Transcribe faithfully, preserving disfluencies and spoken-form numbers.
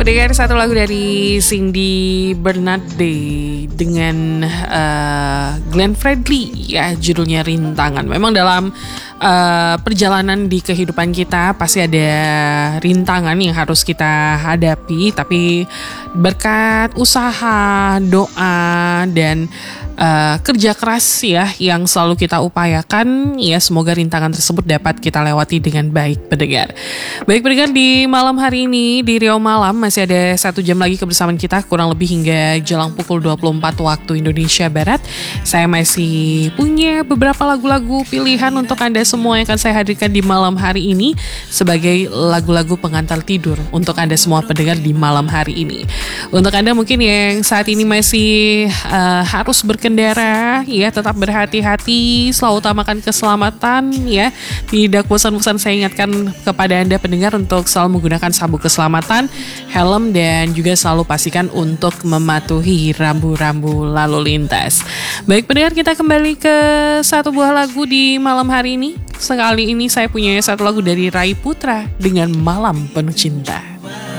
Pendengar, satu lagu dari Cindy Bernardi dengan uh, Glenn Fredly ya, judulnya Rintangan. Memang dalam uh, perjalanan di kehidupan kita pasti ada rintangan yang harus kita hadapi, tapi berkat usaha, doa, dan Uh, kerja keras ya yang selalu kita upayakan, ya semoga rintangan tersebut dapat kita lewati dengan baik, pendengar. Baik pendengar, di malam hari ini di Riau Malam masih ada satu jam lagi kebersamaan kita, kurang lebih hingga jelang pukul dua puluh empat waktu Indonesia Barat. Saya masih punya beberapa lagu-lagu pilihan untuk Anda semua yang akan saya hadirkan di malam hari ini sebagai lagu-lagu pengantar tidur untuk Anda semua pendengar di malam hari ini. Untuk Anda mungkin yang saat ini masih uh, harus berkendara Kendara, ya tetap berhati-hati, selalu utamakan keselamatan ya. Tidak bosan-bosan saya ingatkan kepada Anda pendengar untuk selalu menggunakan sabuk keselamatan, helm, dan juga selalu pastikan untuk mematuhi rambu-rambu lalu lintas. Baik pendengar, kita kembali ke satu buah lagu di malam hari ini. Sekali ini saya punya satu lagu dari Rai Putra dengan Malam Penuh Cinta.